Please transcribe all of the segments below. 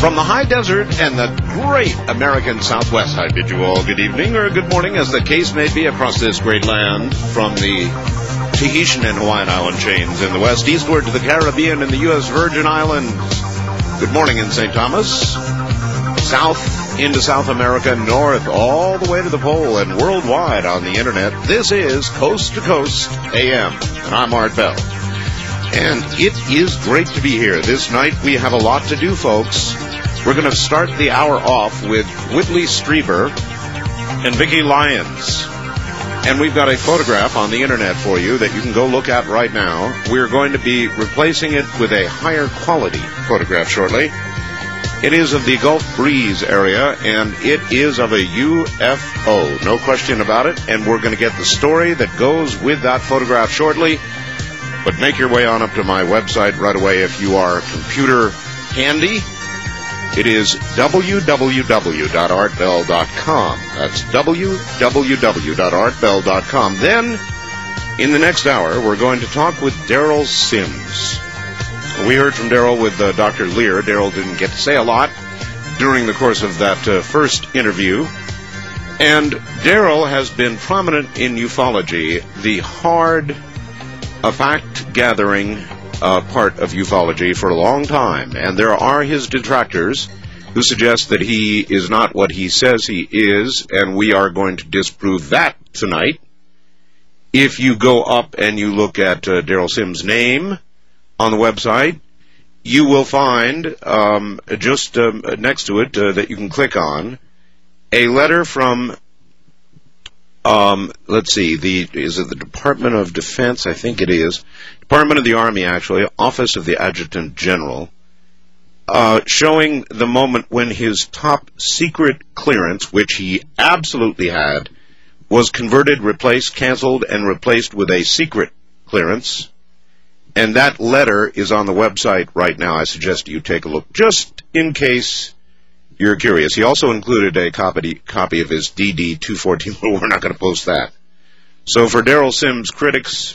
From the high desert and the great American Southwest, I bid you all good evening or good morning, as the case may be, across this great land, from the Tahitian and Hawaiian island chains in the west, eastward to the Caribbean and the U.S. Virgin Islands. Good morning in St. Thomas, south into South America, north all the way to the pole, and worldwide on the internet. This is Coast to Coast AM, and I'm Art Bell. And it is great to be here. This night we have a lot to do, folks. We're going to start the hour off with Whitley Strieber and Vicki Lyons. And we've got a photograph on the internet for you that you can go look at right now. We're going to be replacing it with a higher quality photograph shortly. It is of the Gulf Breeze area, and it is of a UFO. No question about it. And we're going to get the story that goes with that photograph shortly. But make your way on up to my website right away if you are computer handy. It is www.artbell.com. That's www.artbell.com. Then, in the next hour, we're going to talk with Daryl Sims. We heard from Daryl with Dr. Lear. Daryl didn't get to say a lot during the course of that first interview. And Daryl has been prominent in ufology, the hard fact-gathering part of ufology for a long time, and there are his detractors who suggest that he is not what he says he is, and we are going to disprove that tonight. If you go up and you look at Daryl Sims' name on the website, you will find just next to it that you can click on a letter from let's see, is it the Department of Defense? I think it is. Department of the Army, actually, Office of the Adjutant General, showing the moment when his top secret clearance, which he absolutely had, was converted, replaced, canceled, and replaced with a secret clearance. And that letter is on the website right now. I suggest you take a look, just in case you're curious. He also included a copy of his DD-214, but we're not going to post that. So for Daryl Sims' critics,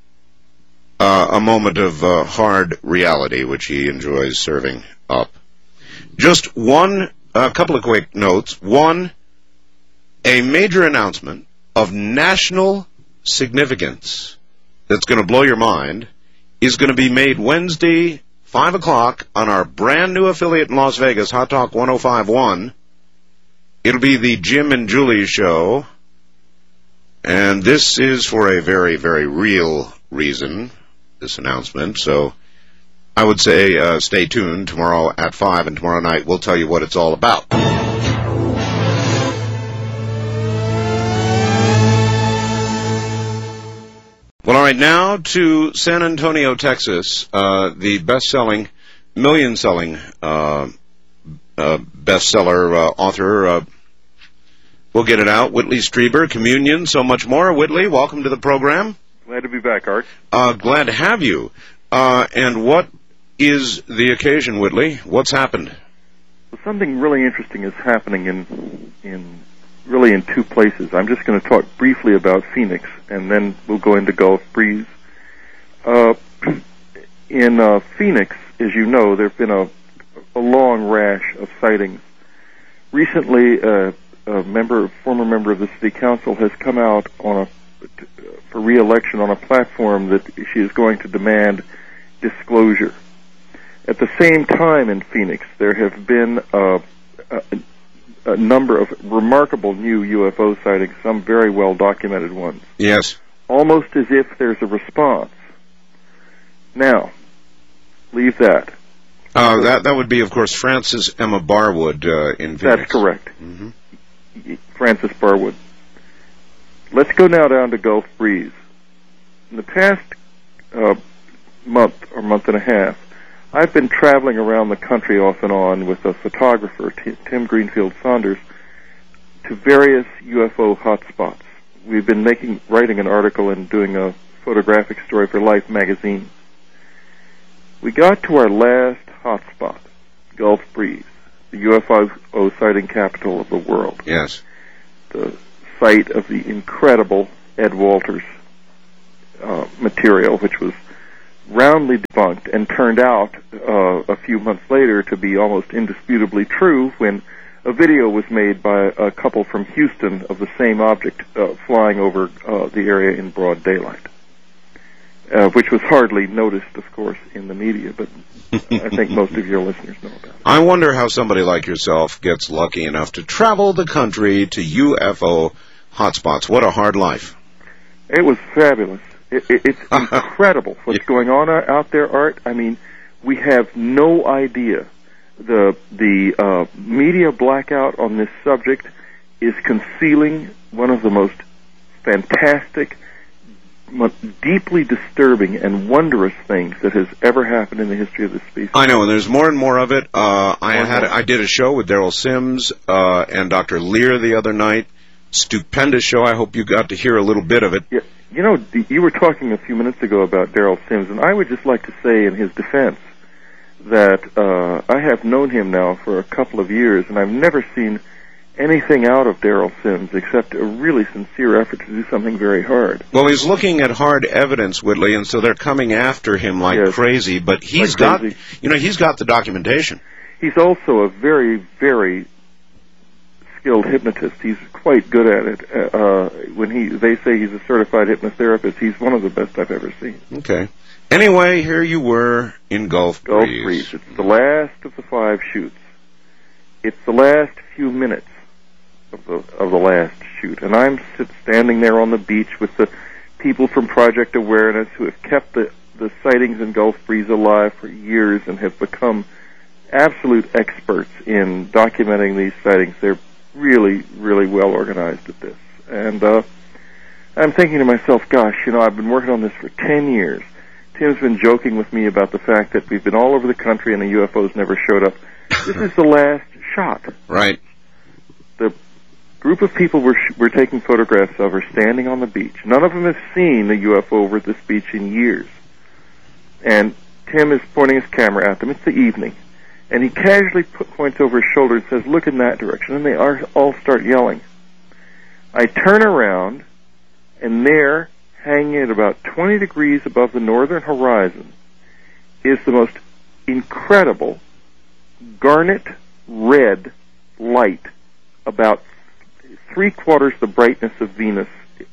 a moment of hard reality, which he enjoys serving up. Just a couple of quick notes. One, a major announcement of national significance that's going to blow your mind is going to be made Wednesday, 5 o'clock, on our brand new affiliate in Las Vegas, Hot Talk 105.1. It'll be the Jim and Julie show. And this is for a very, very real reason, this announcement. So I would say stay tuned tomorrow at 5, and tomorrow night we'll tell you what it's all about. Well, all right, now to San Antonio, Texas, the best-selling, million-selling bestseller author. We'll get it out. Whitley Strieber, Communion, so much more. Whitley, welcome to the program. Glad to be back, Art. Glad to have you. And what is the occasion, Whitley? What's happened? Well, something really interesting is happening in two places. I'm just going to talk briefly about Phoenix, and then we'll go into Gulf Breeze. In Phoenix, as you know, there have been a long rash of sightings. Recently, a former member of the city council has come out for re-election on a platform that she is going to demand disclosure. At the same time in Phoenix, there have been a number of remarkable new UFO sightings, some very well documented ones. Yes. Almost as if there's a response. Now, leave that. That would be, of course, Frances Emma Barwood in Phoenix. That's correct. Mm-hmm. Frances Barwood. Let's go now down to Gulf Breeze. In the past month or month and a half, I've been traveling around the country off and on with a photographer, Tim Greenfield Saunders, to various UFO hotspots. We've been writing an article and doing a photographic story for Life magazine. We got to our last hotspot, Gulf Breeze, the UFO sighting capital of the world. Yes. The site of the incredible Ed Walters material, which was roundly debunked and turned out a few months later to be almost indisputably true when a video was made by a couple from Houston of the same object flying over the area in broad daylight, which was hardly noticed, of course, in the media, but I think most of your listeners know about it. I wonder how somebody like yourself gets lucky enough to travel the country to UFO hotspots. What a hard life. It was fabulous. It's incredible what's going on out there, Art. I mean, we have no idea. The media blackout on this subject is concealing one of the most fantastic, deeply disturbing, and wondrous things that has ever happened in the history of this species. I know, and there's more and more of it. I did a show with Daryl Sims and Dr. Lear the other night. Stupendous show. I hope you got to hear a little bit of it. Yeah. You know, you were talking a few minutes ago about Daryl Sims, and I would just like to say in his defense that I have known him now for a couple of years, and I've never seen anything out of Daryl Sims except a really sincere effort to do something very hard. Well, he's looking at hard evidence, Whitley, and so they're coming after him like crazy, but he's got the documentation. He's also a very, very skilled hypnotist. He's quite good at it. When they say he's a certified hypnotherapist, he's one of the best I've ever seen. Okay. Anyway, here you were in Gulf Breeze. It's the last of the 5 shoots. It's the last few minutes of the last shoot, and I'm standing there on the beach with the people from Project Awareness who have kept the sightings in Gulf Breeze alive for years and have become absolute experts in documenting these sightings. They're really, really well organized at this. And I'm thinking to myself, gosh, I've been working on this for 10 years. Tim's been joking with me about the fact that we've been all over the country and the UFOs never showed up. This is the last shot. Right. The group of people we're taking photographs of are standing on the beach. None of them have seen a UFO over at this beach in years. And Tim is pointing his camera at them. It's the evening. And he casually points over his shoulder and says, look in that direction. And they all start yelling. I turn around, and there, hanging at about 20 degrees above the northern horizon, is the most incredible garnet red light, about 3/4 the brightness of Venus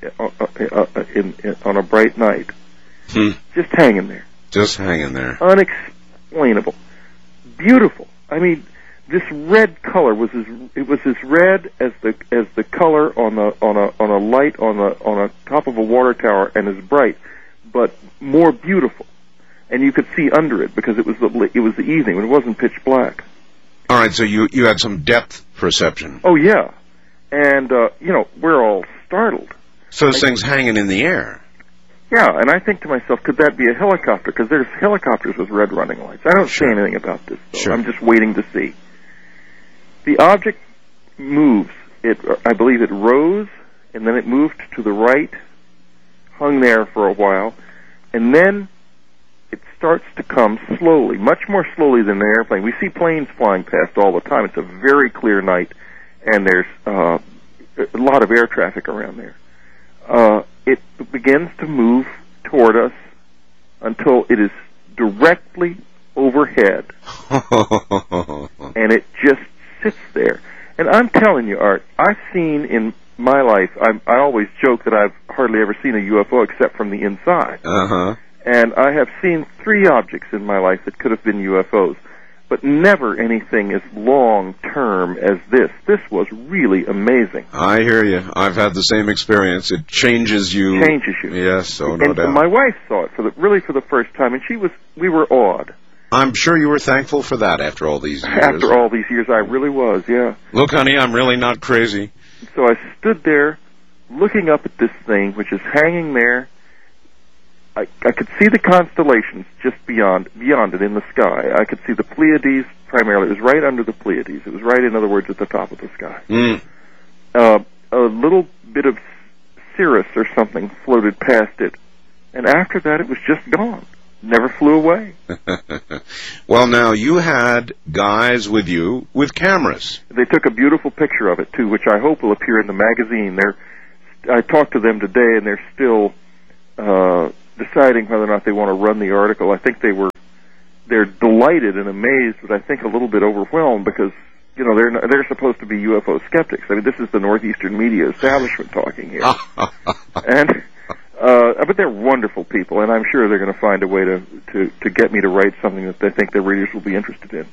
on a bright night. Just hanging there. Just hanging there. Unexplainable. Beautiful. I mean, this red color was as red as the color on a light on a top of a water tower, and as bright, but more beautiful. And you could see under it because it was the evening when it wasn't pitch black. All right, so you had some depth perception. Oh yeah, and we're all startled. So this thing's hanging in the air. Yeah, and I think to myself, could that be a helicopter? Because there's helicopters with red running lights. I don't say anything about this, though. I'm just waiting to see. The object moves. I believe it rose, and then it moved to the right, hung there for a while, and then it starts to come slowly, much more slowly than an airplane. We see planes flying past all the time. It's a very clear night, and there's a lot of air traffic around there. It begins to move toward us until it is directly overhead, and it just sits there. And I'm telling you, Art, I've seen in my life, I always joke that I've hardly ever seen a UFO except from the inside. And I have seen 3 objects in my life that could have been UFOs, but never anything as long-term as this. This was really amazing. I hear you. I've had the same experience. It changes you. Changes you. Yes, so no doubt. And my wife saw it for the first time, and we were awed. I'm sure you were thankful for that after all these years. After all these years, I really was, yeah. Look, honey, I'm really not crazy. So I stood there looking up at this thing, which is hanging there. I could see the constellations just beyond it in the sky. I could see the Pleiades primarily. It was right under the Pleiades. It was right, in other words, at the top of the sky. A little bit of cirrus or something floated past it, and after that it was just gone. Never flew away. Well, now, you had guys with you with cameras. They took a beautiful picture of it, too, which I hope will appear in the magazine. I talked to them today, and they're still deciding whether or not they want to run the article. I think they're delighted and amazed, but I think a little bit overwhelmed because, you know, they're supposed to be UFO skeptics. I mean, this is the Northeastern media establishment talking here. But they're wonderful people, and I'm sure they're going to find a way to get me to write something that they think their readers will be interested in.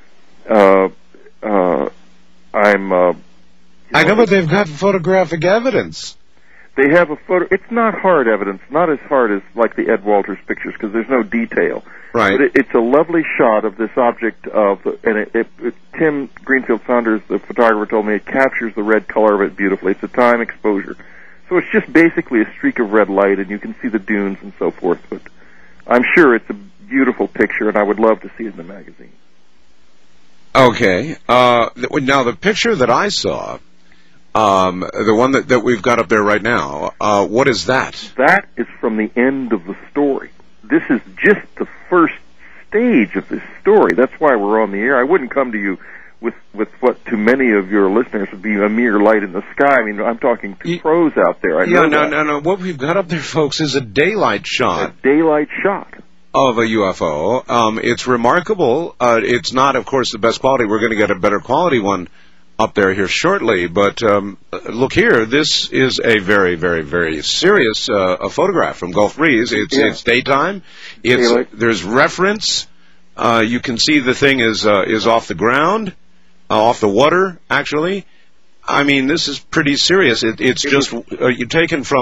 I know, but they've got photographic evidence. They have a photo. It's not hard evidence, not as hard as like the Ed Walters pictures, because there's no detail. Right. But it's a lovely shot of this object and Tim Greenfield Saunders, the photographer, told me it captures the red color of it beautifully. It's a time exposure. So it's just basically a streak of red light, and you can see the dunes and so forth. But I'm sure it's a beautiful picture, and I would love to see it in the magazine. Okay. Now, the picture that I saw, the one that we've got up there right now, what is that? That is from the end of the story. This is just the first stage of this story. That's why we're on the air. I wouldn't come to you with what to many of your listeners would be a mere light in the sky. I mean, I'm talking to pros out there. No. What we've got up there, folks, is a daylight shot. A daylight shot of a UFO. It's remarkable. It's not, of course, the best quality. We're going to get a better quality one up there here shortly. But look here, this is a very, very, very serious photograph from Gulf Breeze. It's daytime. There's reference. You can see the thing is off the ground, off the water, actually. I mean, this is pretty serious. It's just taken from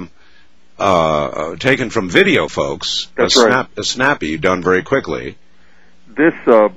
taken from video, folks. That's right. A snappy done very quickly. This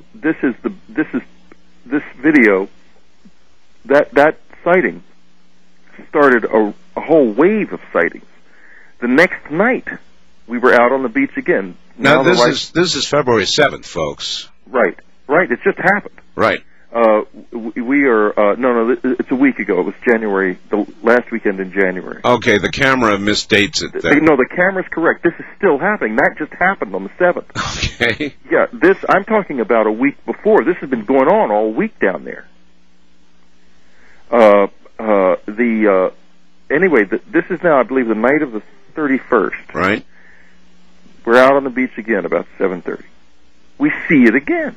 video, that sighting started a whole wave of sightings. The next night, we were out on the beach again. Now this is February 7th, folks. Right. It just happened. Right. We are it's a week ago. It was January, the last weekend in January. Okay, the camera misdates it then. No, the camera's correct. This is still happening. That just happened on the 7th. Okay. Yeah, I'm talking about a week before. This has been going on all week down there. Anyway, this is now, I believe, the night of the 31st. Right. We're out on the beach again about 7:30. We see it again.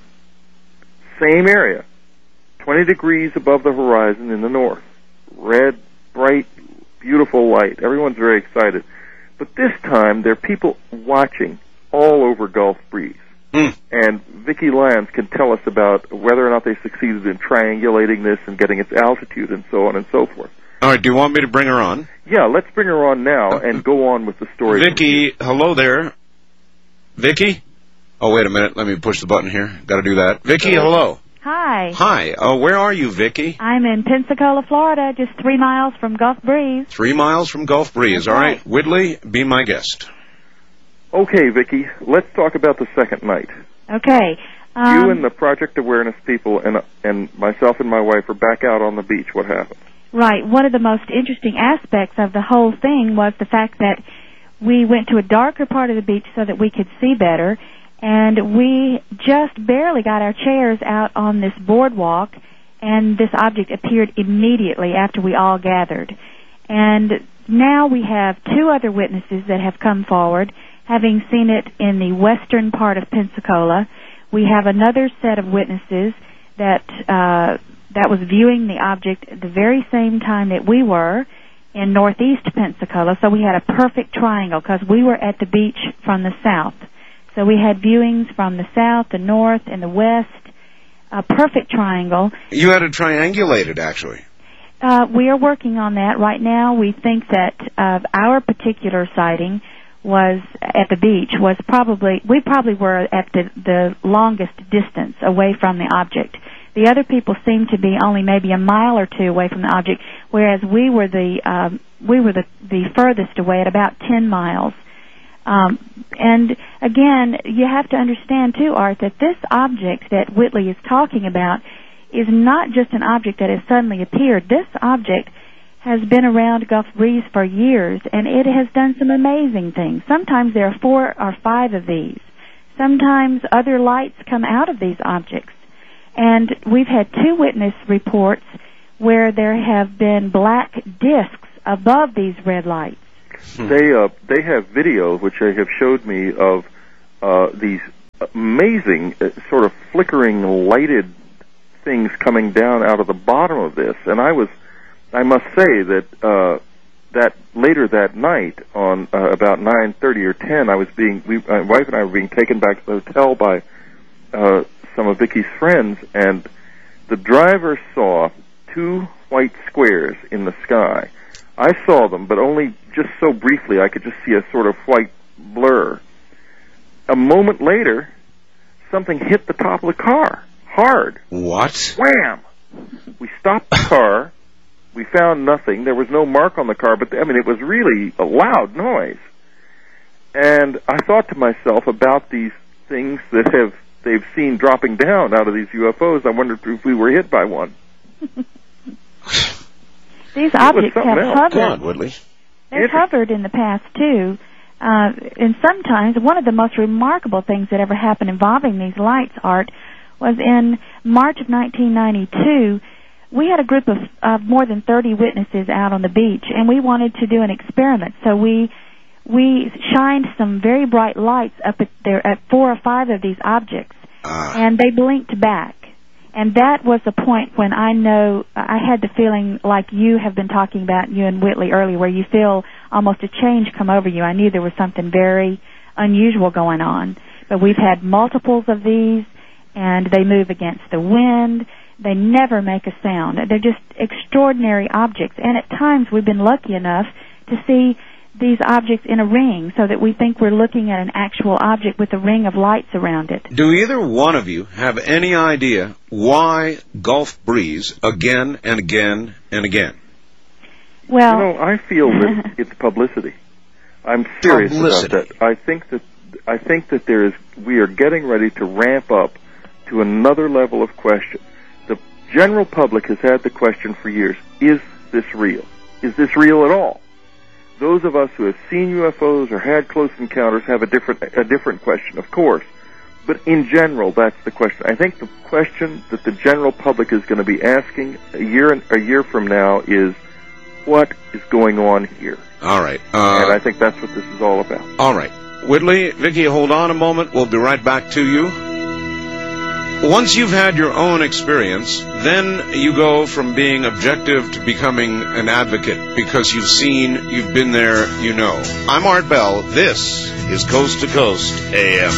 Same area. 20 degrees above the horizon in the north. Red, bright, beautiful light. Everyone's very excited. But this time, there are people watching all over Gulf Breeze. And Vicki Lyons can tell us about whether or not they succeeded in triangulating this and getting its altitude and so on and so forth. All right, do you want me to bring her on? Yeah, let's bring her on now and go on with the story. Vicki, hello there. Vicki? Oh, wait a minute. Let me push the button here. Got to do that. Vicki, hello. Hi. Hi. Where are you, Vicki? I'm in Pensacola, Florida, just 3 miles from Gulf Breeze. 3 miles from Gulf Breeze. All right. Whitley, be my guest. Okay, Vicki, let's talk about the second night. Okay. You and the Project Awareness people and myself and my wife are back out on the beach. What happened? Right. One of the most interesting aspects of the whole thing was the fact that we went to a darker part of the beach so that we could see better, and we just barely got our chairs out on this boardwalk, and this object appeared immediately after we all gathered. And now we have 2 other witnesses that have come forward, having seen it in the western part of Pensacola. We have another set of witnesses that was viewing the object at the very same time that we were in northeast Pensacola. So we had a perfect triangle because we were at the beach from the south. So we had viewings from the south, the north, and the west. A perfect triangle. You had it triangulated, actually. We are working on that right now. We think that our particular sighting was at the beach was we probably were at the longest distance away from the object. The other people seemed to be only maybe a mile or 2 away from the object, whereas we were the furthest away at about 10 miles. And again, you have to understand too, Art, that this object that Whitley is talking about is not just an object that has suddenly appeared. This object has been around Gulf Breeze for years, and it has done some amazing things. Sometimes there are 4 or 5 of these. Sometimes other lights come out of these objects. And we've had 2 witness reports where there have been black discs above these red lights. They have video which they have showed me of these amazing sort of flickering lighted things coming down out of the bottom of this, and I must say that that later that night on about 9:30 or 10, my wife and I were being taken back to the hotel by some of Vicky's friends, and the driver saw two white squares in the sky. I saw them, but only just so briefly. I could just see a sort of white blur. A moment later, something hit the top of the car, hard. What? Wham! We stopped the car. We found nothing. There was no mark on the car, but it was really a loud noise. And I thought to myself about these things that they've seen dropping down out of these UFOs. I wondered if we were hit by one. These objects have hovered. Go on, Whitley. They've hovered in the past, too. And sometimes, one of the most remarkable things that ever happened involving these lights, Art, was in March of 1992. We had a group of more than 30 witnesses out on the beach, and we wanted to do an experiment. So we shined some very bright lights up at 4 or 5 of these objects, and they blinked back. And that was the point when I had the feeling like you have been talking about, you and Whitley earlier, where you feel almost a change come over you. I knew there was something very unusual going on. But we've had multiples of these, and they move against the wind. They never make a sound. They're just extraordinary objects. And at times we've been lucky enough to see these objects in a ring, so that we think we're looking at an actual object with a ring of lights around it. Do either one of you have any idea why Gulf Breeze again and again and again? Well, I feel that it's publicity. I'm serious about that. I think that we are getting ready to ramp up to another level of question. The general public has had the question for years: is this real? Is this real at all? Those of us who have seen UFOs or had close encounters have a different question, of course. But in general, that's the question. I think the question that the general public is going to be asking a year from now is, what is going on here? All right. And I think that's what this is all about. All right. Whitley, Vicky, hold on a moment. We'll be right back to you. Once you've had your own experience, then you go from being objective to becoming an advocate, because you've been there, you know. I'm Art Bell. This is Coast to Coast AM.